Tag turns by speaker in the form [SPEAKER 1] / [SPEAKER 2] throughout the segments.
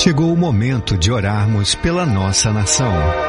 [SPEAKER 1] Chegou o momento de orarmos pela nossa nação.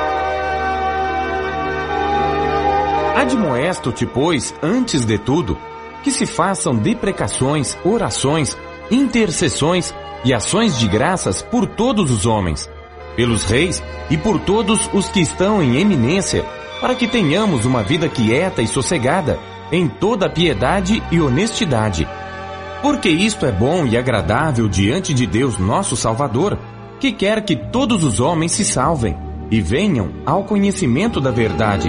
[SPEAKER 2] Admoesto-te, pois, antes de tudo, que se façam deprecações, orações, intercessões e ações de graças por todos os homens, pelos reis e por todos os que estão em eminência, para que tenhamos uma vida quieta e sossegada, em toda piedade e honestidade. Porque isto é bom e agradável diante de Deus nosso Salvador, que quer que todos os homens se salvem e venham ao conhecimento da verdade.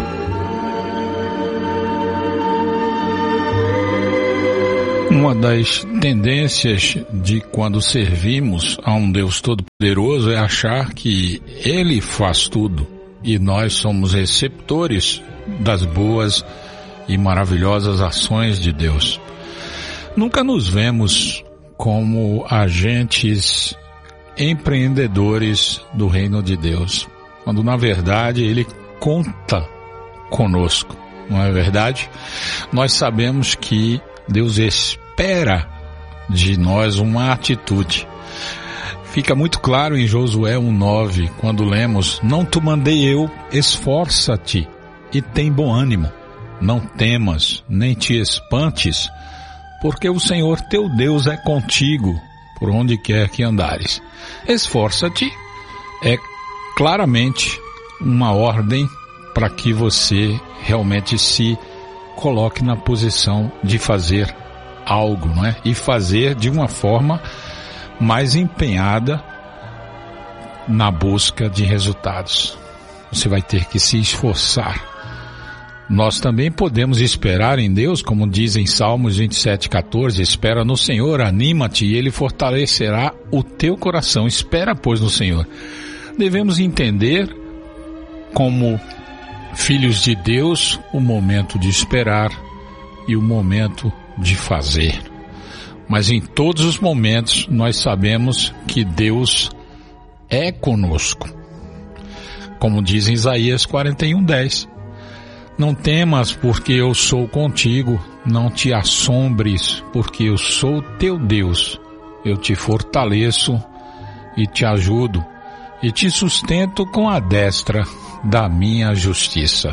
[SPEAKER 3] Uma das tendências de quando servimos a um Deus Todo-Poderoso é achar que Ele faz tudo e nós somos receptores das boas e maravilhosas ações de Deus. Nunca nos vemos como agentes empreendedores do reino de Deus, quando na verdade Ele conta conosco, não é verdade? Nós sabemos que Deus espera de nós uma atitude. Fica muito claro em Josué 1:9, quando lemos: não te mandei eu, esforça-te e tem bom ânimo. Não temas, nem te espantes, porque o Senhor teu Deus é contigo, por onde quer que andares. Esforça-te é claramente uma ordem para que você realmente se coloque na posição de fazer algo, não é? E fazer de uma forma mais empenhada na busca de resultados. Você vai ter que se esforçar. Nós também podemos esperar em Deus, como diz em Salmos 27:14, espera no Senhor, anima-te e Ele fortalecerá o teu coração. Espera, pois, no Senhor. Devemos entender, como filhos de Deus, o momento de esperar e o momento de fazer. Mas em todos os momentos nós sabemos que Deus é conosco. Como diz em Isaías 41:10. Não temas, porque eu sou contigo, não te assombres, porque eu sou teu Deus. Eu te fortaleço e te ajudo, e te sustento com a destra da minha justiça.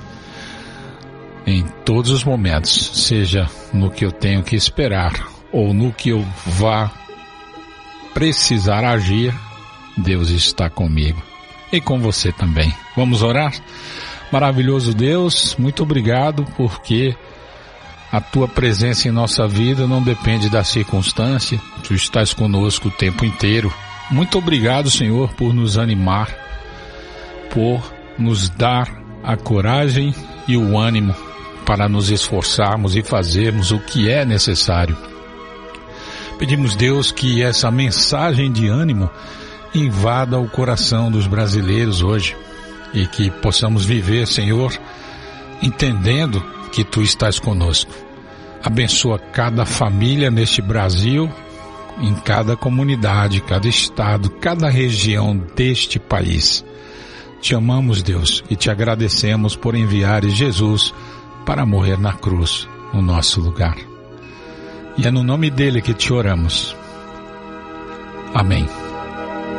[SPEAKER 3] Em todos os momentos, seja no que eu tenho que esperar, ou no que eu vá precisar agir, Deus está comigo. E com você também. Vamos orar? Maravilhoso Deus, muito obrigado, porque a Tua presença em nossa vida não depende da circunstância, Tu estás conosco o tempo inteiro. Muito obrigado, Senhor, por nos animar, por nos dar a coragem e o ânimo para nos esforçarmos e fazermos o que é necessário. Pedimos, Deus, que essa mensagem de ânimo invada o coração dos brasileiros hoje, e que possamos viver, Senhor, entendendo que Tu estás conosco. Abençoa cada família neste Brasil, em cada comunidade, cada estado, cada região deste país. Te amamos, Deus, e te agradecemos por enviares Jesus para morrer na cruz, no nosso lugar. E é no nome dele que te oramos. Amém.